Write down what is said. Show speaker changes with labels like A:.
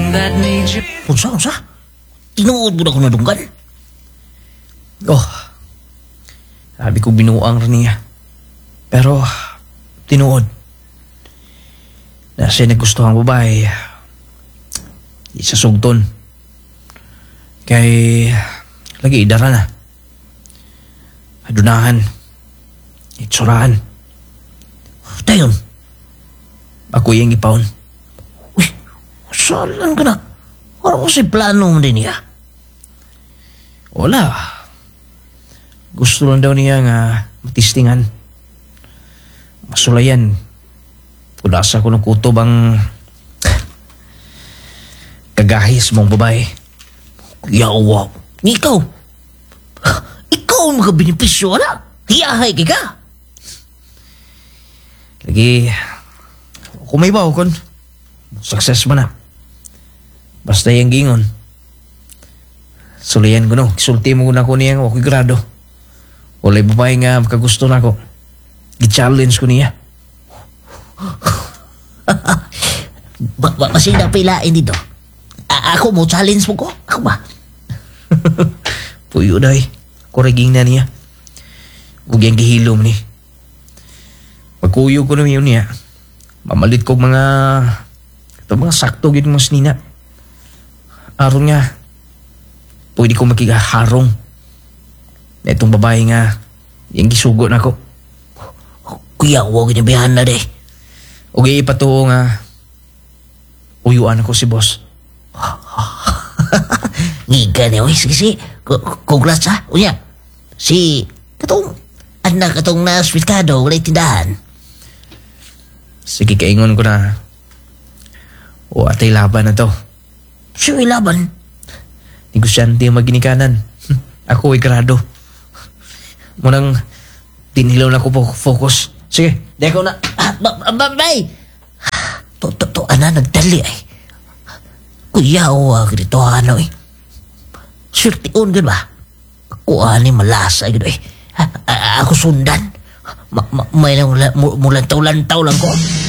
A: Unsa? Tinuod mo na ko nadunggan.
B: Oh, sabi ko binuang rin niya. Pero, tinuod. Na siya nagustuhan babae. Isa sugton. Kay, lagi idara na. Adunahan. Itsurahan.
A: Dayon.
B: Ako yung ipaon.
A: Uy, salan ka na. Ano kasi plano mo din niya?
B: Wala. Gusto lang daw niya nga matistingan. Masulayan. Kudasa ko ng kutob ang kagahis mong babae.
A: Yawa. Ikaw. Ikaw ang makabinipisyo na. Hiyahay ka.
B: Lagi, kung may baw kon, success mo na. Basta yung gingon. Sulayan ko no, kisulti mo na ko niyang okay grado. Walay babae nga makagusto na ko. I-challenge ko niya.
A: Kasi napilain dito. Ako mo, challenge mo ko? Ako ba?
B: Puyo dahi. Koriging na niya. Huwag yung gihilom ni. Pagkuyo ko naman yun niya. Mamalit ko mga sakto gid mas nina. Aron nga. Pwede ko makigaharong. Na itong babae nga. Yung gisugo na ko.
A: Kuya, huwag inabihan na de.
B: Huwag ipatuo nga. Uyuan ako si boss.
A: Ngiga niya, oy. Sige. Congrats ha. Unya. Si anak katong na hospitado, walay tindahan.
B: Sige, kaingon ko na. O atay laban na to.
A: Siya laban.
B: Negosyante ang maginikanan. Ako ay grado. Munang tinilaw na ko po focus. Sige, deko na.
A: Bay! To, ana, nagdali ay. Kuya, huwag dito, ano eh. Surtiun gud ba? Ako ani malasa gud eh. Ako sundan. May lang mulantaw-lantaw lang ko.